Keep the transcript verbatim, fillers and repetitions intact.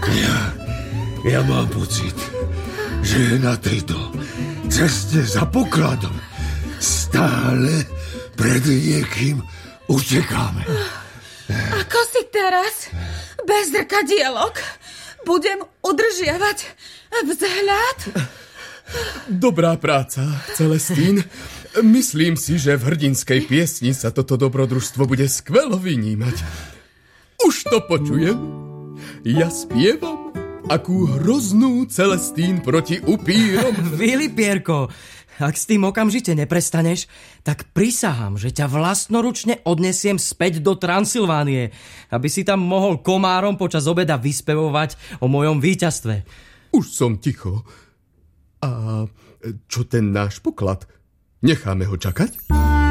Ja, ja mám pocit, že na tejto ceste za pokladom stále pred niekým utekáme. Ako si teraz, bez zrkadielok, budem udržiavať vzhľad? Dobrá práca, Celestín. Myslím si, že v hrdinskej piesni sa toto dobrodružstvo bude skvelo vynímať. Už to počujem. Ja spievam akú hroznú Celestín proti upírom. Vilipierko, ak s tým okamžite neprestaneš, tak prisahám, že ťa vlastnoručne odnesiem späť do Transylvánie, aby si tam mohol komárom počas obeda vyspevovať o mojom víťazstve. Už som ticho. A čo ten náš poklad? Necháme ho čakať?